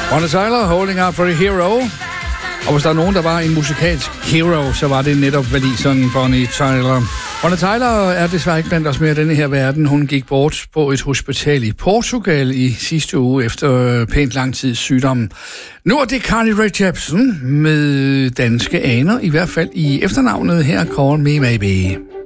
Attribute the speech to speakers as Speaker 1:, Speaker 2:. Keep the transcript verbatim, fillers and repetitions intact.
Speaker 1: Bonnie Tyler, Holding Out for a Hero. Og hvis der er nogen, der var en musikalsk hero, så var det netop valiseren Bonnie Tyler. Bonnie Tyler er desværre ikke blandt os mere i denne her verden. Hun gik bort på et hospital i Portugal i sidste uge efter pænt lang tids sygdom. Nu er det Carly Rae Jepsen med danske aner, i hvert fald i efternavnet her, Call Me Maybe.